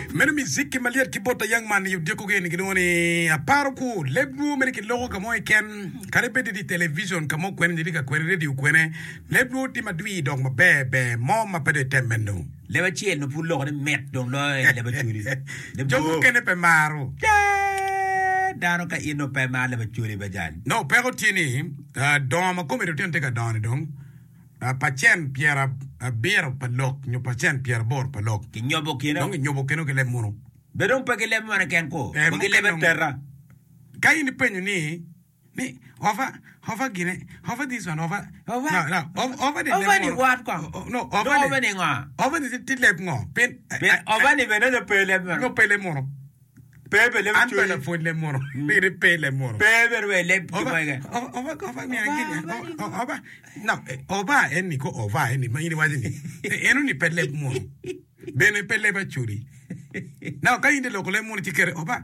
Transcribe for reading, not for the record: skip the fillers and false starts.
Meno musique maliat ki bota young man you deko gen gidoni a parku lebru men ki logo kamo ken kare di television kamo kwen di ka kwen radio kwene lebru ti madwi dong ma bebe mo ma pede temendo leba chiel no pu logo de met dong lo leba churi jogo kene pe maru dano ka ino pe ma leba churi ba jali no pero tini dom ma come rotin te ka don dong pacien piera bier palok nyo pacien pier bor palok ki nyobo kino dong nyobo keno ke le muro bedon pa ke le mo ken ko ke le terra kai ni penyo ni over gine over this one over no over the over ni what kwa no over ni nga over ni tilep ngo pen over ni beno no pele mo no pele muro Pepe le churi la fo le muro pere pele muro pepe we le over mi agile over no over eni ko over eni ma ini wazini eno ni pele muro bene pele ba churi now kai inde lokole muro tikere over